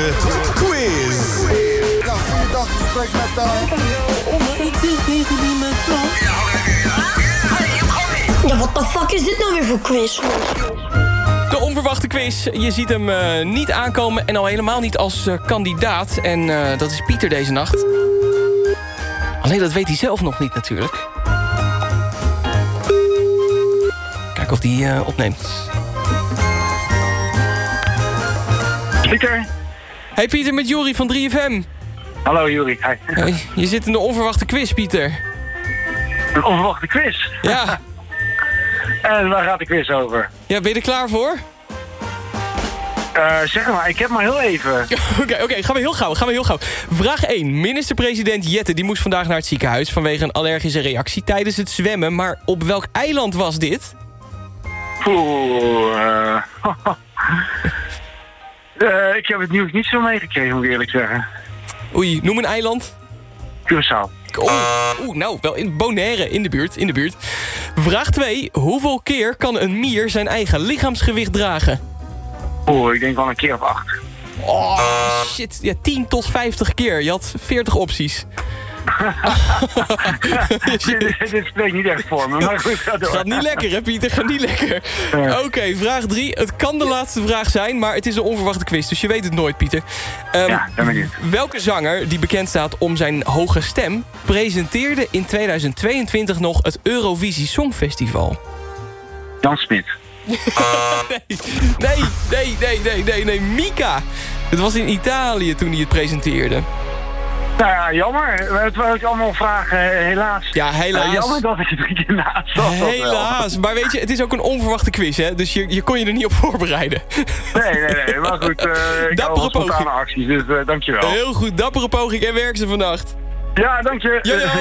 quiz. Ja, goeiedag, ik spreek met... Ik zit tegen die mevrouw. Ja, wat de fuck is dit nou weer voor quiz? De onverwachte quiz. Je ziet hem niet aankomen en al helemaal niet als kandidaat. En dat is Pieter deze nacht. Alleen dat weet hij zelf nog niet natuurlijk. Kijken of hij opneemt. Pieter. Hey Pieter, met Jori van 3FM. Hallo Jori. Hi. Hey, je zit in de onverwachte quiz, Pieter. Een onverwachte quiz. Ja. En waar gaat de quiz over? Ja, ben je er klaar voor? Zeg maar, ik heb maar heel even. Oké, gaan we heel gauw. Vraag 1. Minister-president Jette die moest vandaag naar het ziekenhuis vanwege een allergische reactie tijdens het zwemmen. Maar op welk eiland was dit? Ik heb het nieuws niet zo meegekregen, moet ik eerlijk zeggen. Oei, noem een eiland. Curaçao. Nou, wel in Bonaire, in de buurt. Vraag 2. Hoeveel keer kan een mier zijn eigen lichaamsgewicht dragen? Ik denk wel een keer of 8. Oh, shit. Ja, 10 tot 50 keer. Je had 40 opties. Dit spreekt niet echt voor me, maar goed, ga door. Gaat niet lekker, hè, Pieter? Gaat niet lekker. Oké, vraag 3. Het kan de laatste vraag zijn, maar het is een onverwachte quiz, dus je weet het nooit, Pieter. Ja, ben benieuwd. Welke zanger, die bekend staat om zijn hoge stem, presenteerde in 2022 nog het Eurovisie Songfestival? Jan Smit. Nee, Mika. Het was in Italië toen hij het presenteerde. Nou ja, jammer. Het waren allemaal vragen, helaas. Ja, helaas. Jammer dat ik het 3 keer naast zat. Helaas. Maar weet je, het is ook een onverwachte quiz, hè? Dus je kon je er niet op voorbereiden. Nee. Maar goed, ik hou wel spontane acties, dus dankjewel. Heel goed, dappere poging en werk ze vannacht. Ja, dank je.